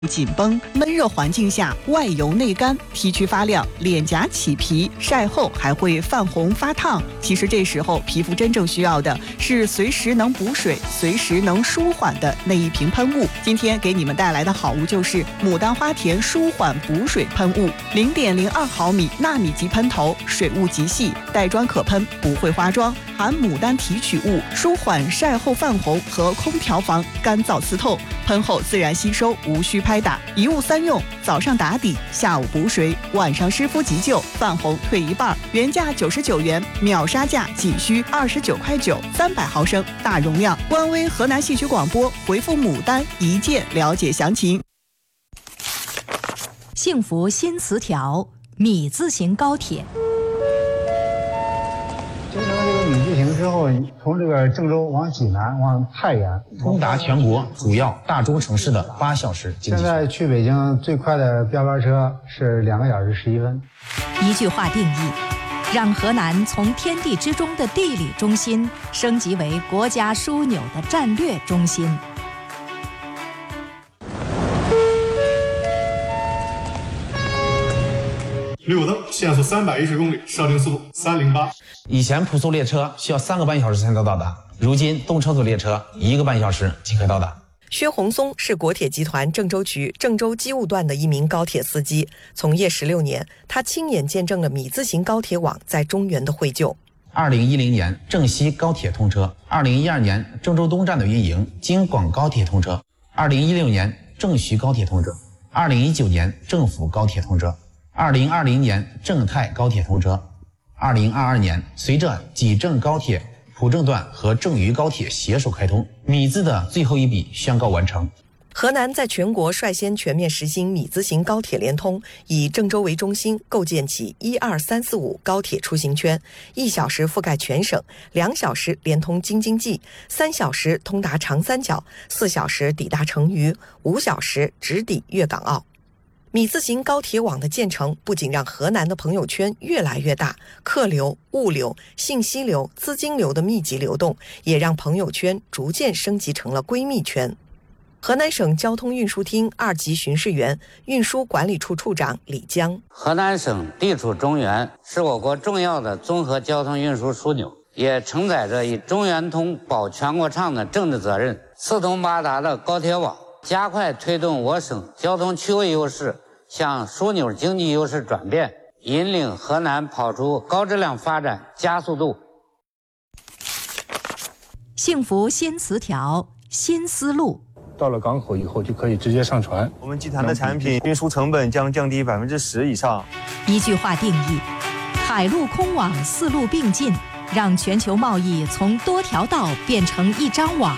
紧绷，闷热环境下外油内干，体躯发亮，脸颊起皮，晒后还会泛红发烫。其实这时候皮肤真正需要的是随时能补水、随时能舒缓的那一瓶喷雾。今天给你们带来的好物就是牡丹花田舒缓补水喷雾，0.02毫米纳米级喷头，水雾极细，带砖可喷，不会花妆，含牡丹提取物，舒缓晒后泛红和空调房干燥刺透，喷后自然吸收，无需拍打，一物三用，早上打底，下午补水，晚上湿敷急救，泛红退一半。原价99元，秒杀价仅需29块9，300毫升，大容量。官微河南戏曲广播回复牡丹一键了解详情。 幸福新词条，米字形高铁。 形成这个米字形之后，从这个郑州往济南往太原， 通达全国主要大中城市的8小时经济。 现在去北京最快的标班车是2个小时11分。 一句话定义，让河南从天地之中的地理中心升级为国家枢纽的战略中心。 绿火灯，限速310公里，设定速度308。 以前普速列车需要3个半小时才能到达，如今动车组列车1个半小时即可到达。 薛洪松是国铁集团郑州局郑州机务段的一名高铁司机，从业16年，他亲眼见证了米字形高铁网在中原的绘就。 2010年郑西高铁通车，2012年郑州东站的运营，京广高铁通车，2016年郑徐高铁通车，2019年郑府高铁通车，2020年郑泰高铁通车，2022年随着济郑高铁普郑段和郑渝高铁携手开通，米字的最后一笔宣告完成。 河南在全国率先全面实行米字形高铁联通，以郑州为中心构建起12345高铁出行圈，1小时覆盖全省，2小时连通京津冀，3小时通达长三角，4小时抵达成渝，5小时直抵粤港澳。米字形高铁网的建成，不仅让河南的朋友圈越来越大，客流、物流、信息流、资金流的密集流动，也让朋友圈逐渐升级成了闺蜜圈。河南省交通运输厅2级巡视员、运输管理处处长李江： 河南省地处中原，是我国重要的综合交通运输枢纽，也承载着以中原通保全国畅的政治责任。四通八达的高铁网，加快推动我省交通区位优势向枢纽经济优势转变，引领河南跑出高质量发展加速度。 幸福新词条，新思路。 到了港口以后就可以直接上船。 我们集团的产品运输成本将降低10%以上。 一句话定义，海陆空网4路并进，让全球贸易从多条道变成一张网。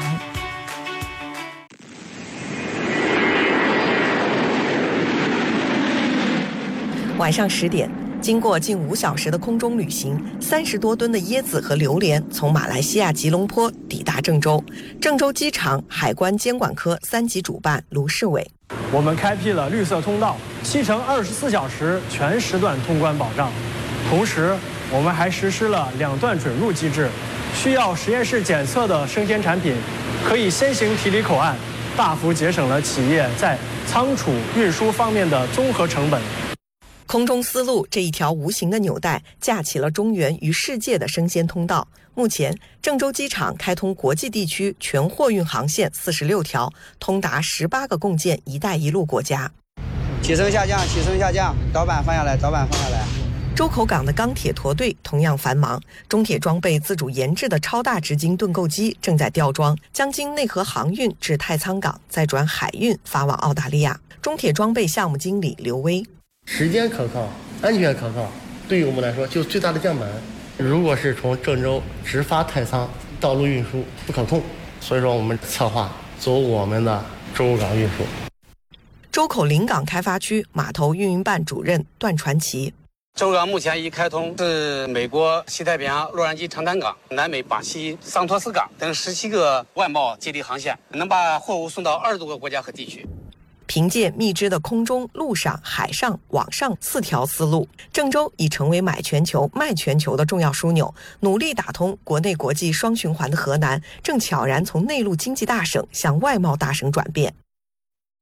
晚上10点，经过近5小时的空中旅行，30多吨的椰子和榴莲从马来西亚吉隆坡抵达郑州。郑州机场海关监管科3级主办卢世伟： 我们开辟了绿色通道，7乘24小时全时段通关保障。同时，我们还实施了2段准入机制，需要实验室检测的生鲜产品可以先行提离口岸，大幅节省了企业在仓储运输方面的综合成本。 空中丝路这一条无形的纽带，架起了中原与世界的生鲜通道。目前，郑州机场开通国际地区全货运航线46条，通达18个共建“一带一路”国家。 起升下降，起升下降，导板放下来，导板放下来。 周口港的钢铁驼队同样繁忙，中铁装备自主研制的超大直径盾构机正在吊装，将经内河航运至太仓港，再转海运发往澳大利亚。中铁装备项目经理刘威： 时间可靠，安全可靠，对于我们来说就是最大的降本。如果是从郑州直发太仓，道路运输不可控，所以说我们策划走我们的周口港运输。 周口临港开发区码头运营办主任段传奇： 周口港目前已开通是美国西太平洋洛杉矶长滩港、南美巴西桑托斯港等17个外贸接力航线，能把货物送到20多个国家和地区。 凭借密支的空中、陆上、海上、网上4条丝路，郑州已成为买全球、卖全球的重要枢纽。努力打通国内国际双循环的河南，正悄然从内陆经济大省向外贸大省转变。